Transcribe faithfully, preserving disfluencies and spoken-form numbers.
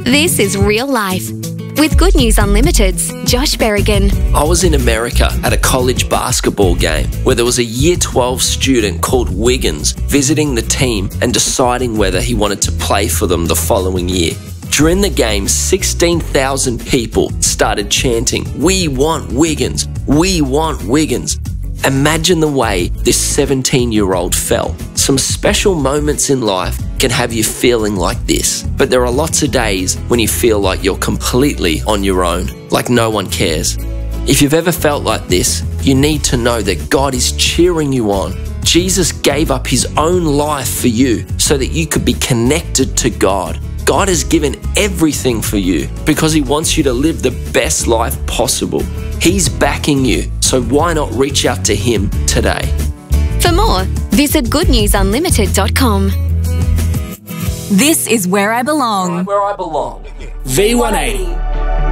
This is real life. With Good News Unlimited's Josh Berrigan. I was in America at a college basketball game where there was a year twelve student called Wiggins visiting the team and deciding whether he wanted to play for them the following year. During the game, sixteen thousand people started chanting, "We want Wiggins, we want Wiggins." Imagine the way this seventeen-year-old felt. Some special moments in life can have you feeling like this, but there are lots of days when you feel like you're completely on your own, like no one cares. If you've ever felt like this, you need to know that God is cheering you on. Jesus gave up his own life for you so that you could be connected to God. God has given everything for you because he wants you to live the best life possible. He's backing you, so why not reach out to him today? For more, visit good news unlimited dot com. This is Where I Belong. Where I belong. V one eighty.